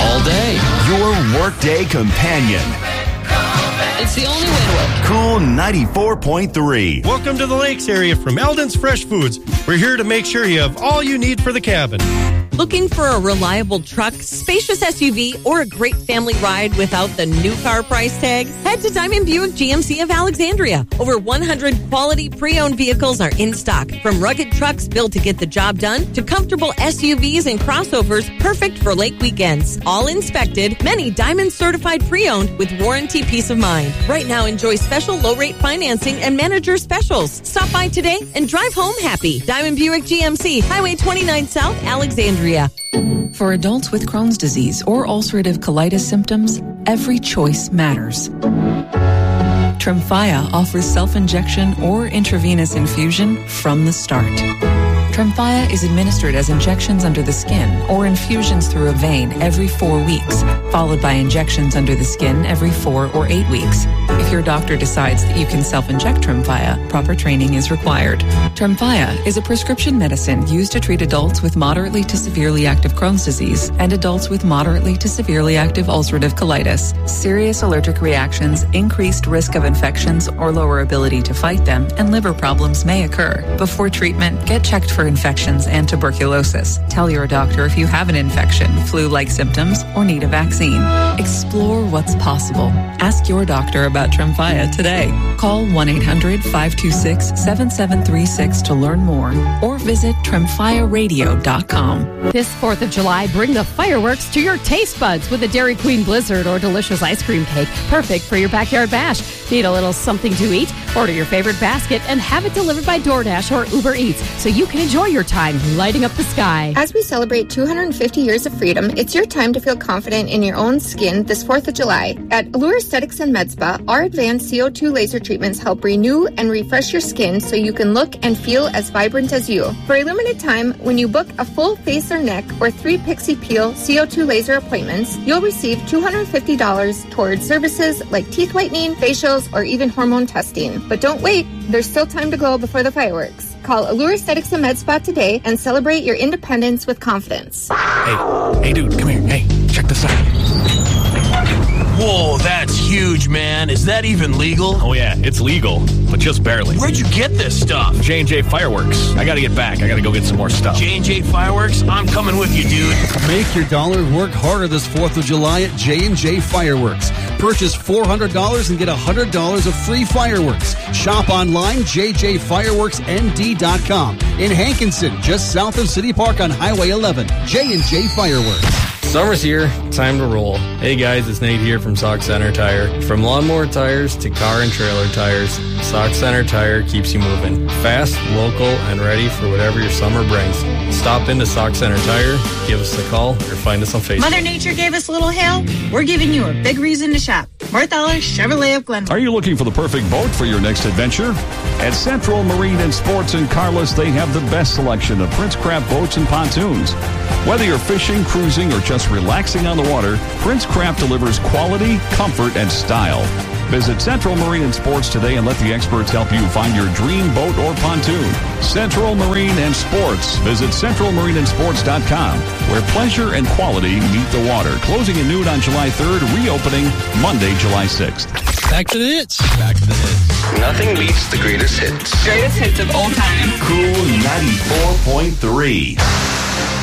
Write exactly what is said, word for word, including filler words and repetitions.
all day. Your workday companion. It's the only way to work. Cool ninety-four point three. Welcome to the Lakes area from Eldon's Fresh Foods. We're here to make sure you have all you need for the cabin. Looking for a reliable truck, spacious S U V, or a great family ride without the new car price tag? Head to Diamond Buick G M C of Alexandria. Over one hundred quality pre-owned vehicles are in stock. From rugged trucks built to get the job done to comfortable S U Vs and crossovers perfect for lake weekends. All inspected, many Diamond certified pre-owned with warranty peace of mind. Right now, enjoy special low-rate financing and manager specials. Stop by today and drive home happy. Diamond Buick G M C, Highway twenty-nine South, Alexandria. For adults with Crohn's disease or ulcerative colitis symptoms, every choice matters. Tremfya offers self-injection or intravenous infusion from the start. Tremfya is administered as injections under the skin or infusions through a vein every four weeks, followed by injections under the skin every four or eight weeks. If your doctor decides that you can self-inject Tremfya, proper training is required. Tremfya is a prescription medicine used to treat adults with moderately to severely active Crohn's disease and adults with moderately to severely active ulcerative colitis. Serious allergic reactions, increased risk of infections or lower ability to fight them, and liver problems may occur. Before treatment, get checked for infections and tuberculosis. Tell your doctor if you have an infection, flu-like symptoms, or need a vaccine. Explore what's possible. Ask your doctor about Tremfya today. Call one eight hundred five two six seven seven three six to learn more or visit tremfya radio dot com. This fourth of July, bring the fireworks to your taste buds with a Dairy Queen Blizzard or delicious ice cream cake. Perfect for your backyard bash. Need a little something to eat? Order your favorite basket and have it delivered by DoorDash or Uber Eats so you can enjoy your time lighting up the sky. As we celebrate two hundred fifty years of freedom, it's your time to feel confident in your own skin this fourth of July. At Allure Aesthetics and Med Spa, our advanced C O two laser treatments help renew and refresh your skin so you can look and feel as vibrant as you. For a limited time, when you book a full face or neck or three Pixie Peel C O two laser appointments, you'll receive two hundred fifty dollars towards services like teeth whitening, facials, or even hormone testing. But don't wait, there's still time to go before the fireworks. Call Allure Aesthetics and Med Spa today and celebrate your independence with confidence. Hey, hey dude, come here. Hey, check this out. Whoa, that's huge, man. Is that even legal? Oh, yeah, it's legal, but just barely. Where'd you get this stuff? J and J Fireworks. I gotta get back. I gotta go get some more stuff. J and J Fireworks? I'm coming with you, dude. Make your dollar work harder this fourth of July at J and J Fireworks. Purchase four hundred dollars and get one hundred dollars of free fireworks. Shop online, j j fireworks n d dot com. In Hankinson, just south of City Park on Highway eleven. J and J Fireworks. Summer's here, time to roll. Hey guys, it's Nate here from Sock Center Tire. From lawnmower tires to car and trailer tires, Sock Center Tire keeps you moving. Fast, local, and ready for whatever your summer brings. Stop into Sock Center Tire, give us a call, or find us on Facebook. Mother Nature gave us a little hail. We're giving you a big reason to shop. Marthaler Chevrolet of Glenville. Are you looking for the perfect boat for your next adventure? At Central Marine and Sports in Carlos, they have the best selection of Prince Craft boats and pontoons. Whether you're fishing, cruising, or just relaxing on the water, Prince Craft delivers quality, comfort, and style. Visit Central Marine and Sports today and let the experts help you find your dream boat or pontoon. Central Marine and Sports. Visit central marine and sports dot com, where pleasure and quality meet the water. Closing at noon on July third, reopening Monday, July sixth. Back to the hits. Back to the hits. Nothing beats the greatest hits. Greatest hits of all time. Cool ninety-four point three.